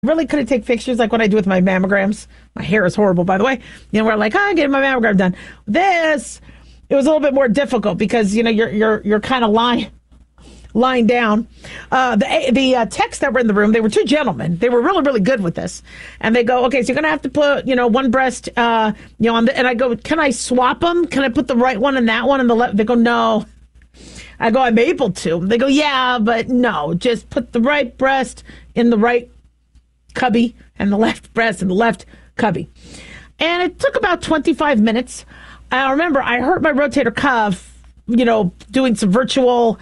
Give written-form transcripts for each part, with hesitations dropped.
Really couldn't take pictures like what I do with my mammograms. My hair is horrible, by the way. We're like, I'm getting my mammogram done. This, it was a little bit more difficult because you're kind of lying down. The techs that were in the room, they were two gentlemen. They were really, really good with this. And they go, okay, so you're gonna have to put one breast on the. And I go, can I swap them? Can I put the right one and that one and the left? They go, no. I go, I'm able to. They go, yeah, but no, just put the right breast in the right cubby and the left breast in the left cubby. And it took about 25 minutes. I remember I hurt my rotator cuff, doing some virtual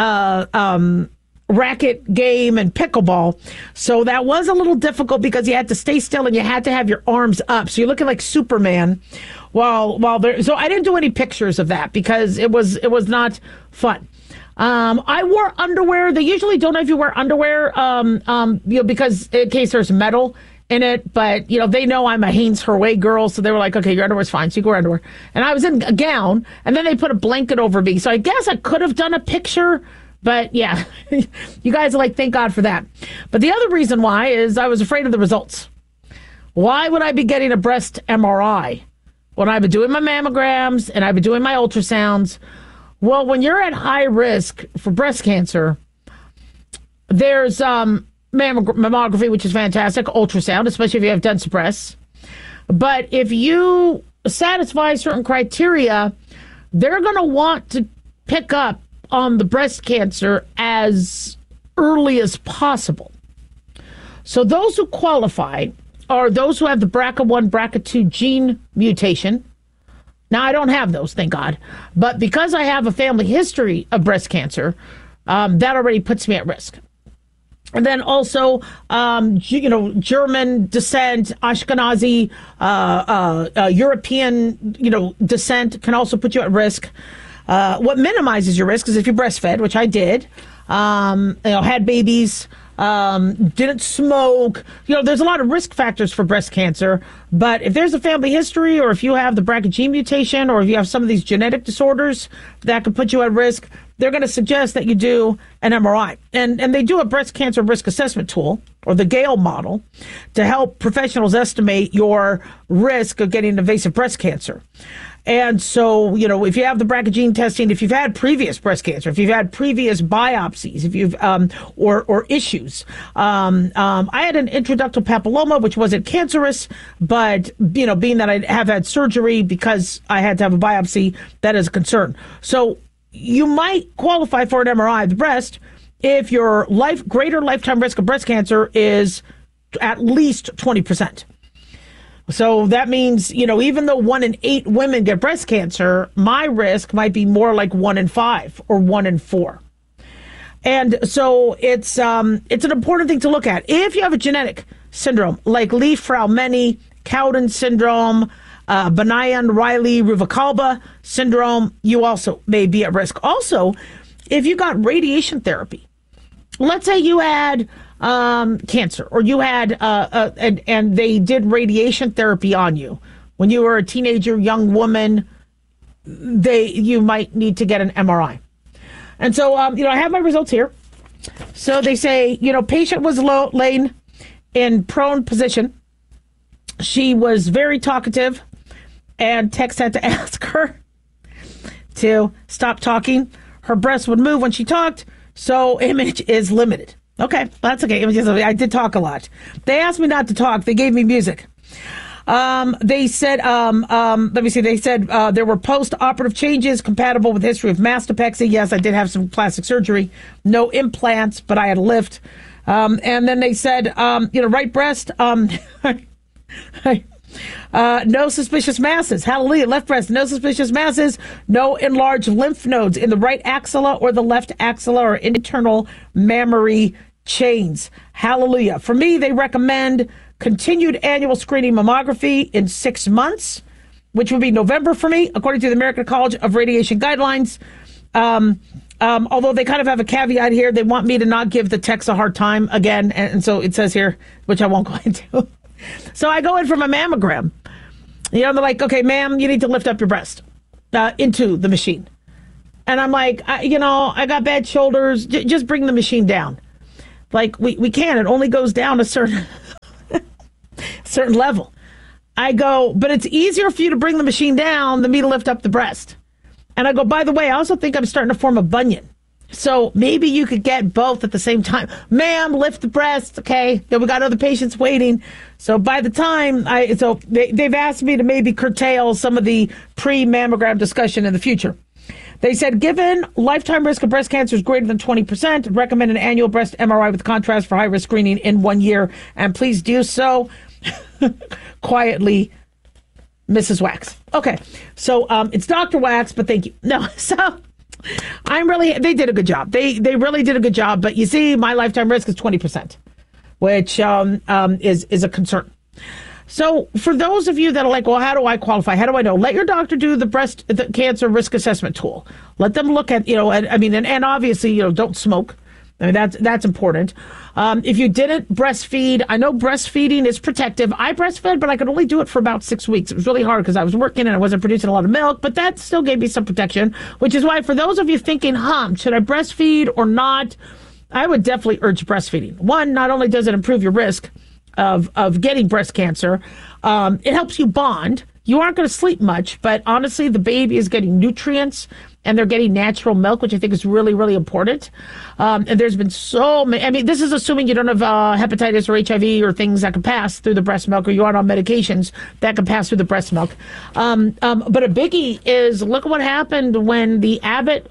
racket game and pickleball. So that was a little difficult because you had to stay still and you had to have your arms up. So you're looking like Superman while there. So I didn't do any pictures of that because it was not fun. I wore underwear. They usually don't have you wear underwear, because in case there's metal in it. But, they know I'm a Hanes Herway girl. So they were like, okay, your underwear's fine. So you can wear underwear. And I was in a gown and then they put a blanket over me. So I guess I could have done a picture. But yeah, you guys are like, thank God for that. But the other reason why is I was afraid of the results. Why would I be getting a breast MRI when I've been doing my mammograms and I've been doing my ultrasounds? Well, when you're at high risk for breast cancer, there's mammography, which is fantastic, ultrasound, especially if you have dense breasts. But if you satisfy certain criteria, they're going to want to pick up on the breast cancer as early as possible. So those who qualify are those who have the BRCA1, BRCA2 gene mutation. Now, I don't have those, thank God. But because I have a family history of breast cancer, that already puts me at risk. And then also, German descent, Ashkenazi, European, descent can also put you at risk. What minimizes your risk is if you breastfed, which I did, had babies, didn't smoke. There's a lot of risk factors for breast cancer. But if there's a family history, or if you have the BRCA gene mutation, or if you have some of these genetic disorders that could put you at risk, they're going to suggest that you do an MRI. And they do a breast cancer risk assessment tool, or the Gale model, to help professionals estimate your risk of getting invasive breast cancer. And so, if you have the BRCA gene testing, if you've had previous breast cancer, if you've had previous biopsies, if you've or issues, I had an intraductal papilloma, which wasn't cancerous, but being that I have had surgery because I had to have a biopsy, that is a concern. So you might qualify for an MRI of the breast if your greater lifetime risk of breast cancer is at least 20%. So that means, even though 1 in 8 women get breast cancer, my risk might be more like 1 in 5 or 1 in 4. And so it's an important thing to look at. If you have a genetic syndrome like Li-Fraumeni, Cowden syndrome, Benayan-Riley-Ruvalcaba syndrome, you also may be at risk. Also, if you got radiation therapy, let's say you had cancer, or you had and they did radiation therapy on you when you were a teenager, young woman, you might need to get an MRI. And so I have my results here. So they say, patient was laying in prone position. She was very talkative, and techs had to ask her to stop talking. Her breasts would move when she talked, so image is limited. Okay, that's okay. I did talk a lot. They asked me not to talk. They gave me music. They said, let me see. They said there were post-operative changes compatible with history of mastopexy. Yes, I did have some plastic surgery. No implants, but I had a lift. And then they said, right breast, no suspicious masses. Hallelujah. Left breast, no suspicious masses. No enlarged lymph nodes in the right axilla or the left axilla or internal mammary chains. Hallelujah. For me, they recommend continued annual screening mammography in 6 months, which would be November for me, according to the American College of Radiation guidelines. Although they kind of have a caveat here. They want me to not give the techs a hard time again. And so it says here, which I won't go into. So I go in for my mammogram. They're like, okay, ma'am, you need to lift up your breast into the machine. And I'm like, I got bad shoulders. Just bring the machine down. Like, we can. It only goes down a certain certain level. I go, but it's easier for you to bring the machine down than me to lift up the breast. And I go, by the way, I also think I'm starting to form a bunion. So maybe you could get both at the same time. Ma'am, lift the breast, okay? Then we got other patients waiting. So by the time they've asked me to maybe curtail some of the pre-mammogram discussion in the future. They said, given lifetime risk of breast cancer is greater than 20%, recommend an annual breast MRI with contrast for high-risk screening in 1 year. And please do so quietly, Mrs. Wax. Okay, so it's Dr. Wax, but thank you. No, so they did a good job. They really did a good job. But you see, my lifetime risk is 20%, which is a concern. So for those of you that are like, well, how do I qualify? How do I know? Let your doctor do the cancer risk assessment tool. Let them look at, and obviously, don't smoke. I mean, that's important. If you didn't breastfeed, I know breastfeeding is protective. I breastfed, but I could only do it for about 6 weeks. It was really hard because I was working and I wasn't producing a lot of milk, but that still gave me some protection, which is why for those of you thinking, should I breastfeed or not? I would definitely urge breastfeeding. One, not only does it improve your risk of getting breast cancer, it helps you bond. You aren't going to sleep much, but honestly, the baby is getting nutrients and they're getting natural milk, which I think is really, really important. And there's been so many, this is assuming you don't have hepatitis or HIV or things that can pass through the breast milk, or you aren't on medications that can pass through the breast milk. But a biggie is, look at what happened when the Abbott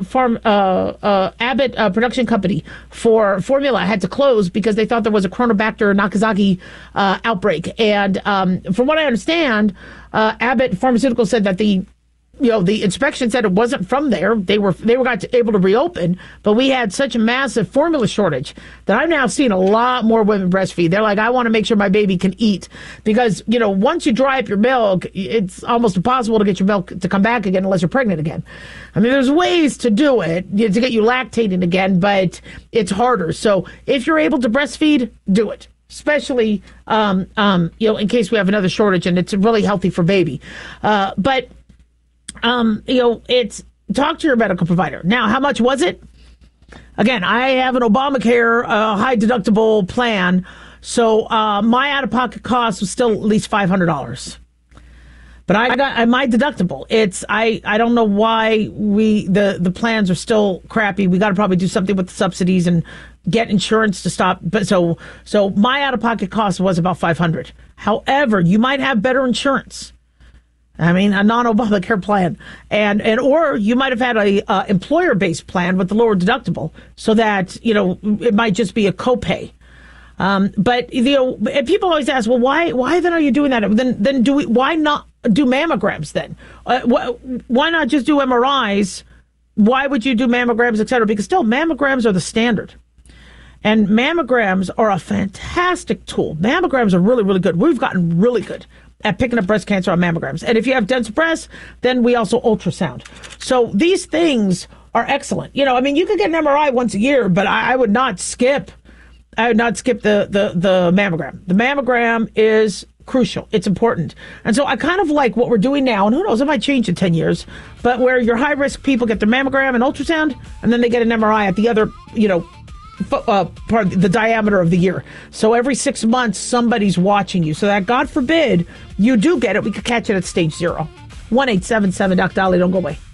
production company for formula had to close because they thought there was a Chronobacter Nakazaki outbreak. And from what I understand, Abbott Pharmaceuticals said that the inspection said it wasn't from there. They were able to reopen, but we had such a massive formula shortage that I'm now seeing a lot more women breastfeed. They're like, I want to make sure my baby can eat because, once you dry up your milk, it's almost impossible to get your milk to come back again unless you're pregnant again. I mean, there's ways to do it to get you lactating again, but it's harder. So if you're able to breastfeed, do it. Especially, in case we have another shortage, and it's really healthy for baby. It's talk to your medical provider. Now, how much was it? Again, I have an Obamacare high deductible plan, so my out-of-pocket cost was still at least $500. But I got my deductible. I don't know why the plans are still crappy. We got to probably do something with the subsidies and get insurance to stop. But so my out-of-pocket cost was about $500. However, you might have better insurance. I mean, a non-Obamacare plan, and or you might have had a employer-based plan with the lower deductible, so that it might just be a copay. But people always ask, well, why then are you doing that? Then why not do mammograms then? Why not just do MRIs? Why would you do mammograms, et cetera? Because still, mammograms are the standard. And mammograms are a fantastic tool. Mammograms are really, really good. We've gotten really good at picking up breast cancer on mammograms. And if you have dense breasts, then we also ultrasound. So these things are excellent. You could get an MRI once a year, but I would not skip the mammogram. The mammogram is crucial. It's important. And so I kind of like what we're doing now, and who knows, it might change in 10 years, but where your high-risk people get their mammogram and ultrasound, and then they get an MRI at the other, part of the diameter of the year. So every 6 months, somebody's watching you. So that, God forbid, you do get it, we could catch it at stage 0. 1-877-DOC-DOLLY. Don't go away.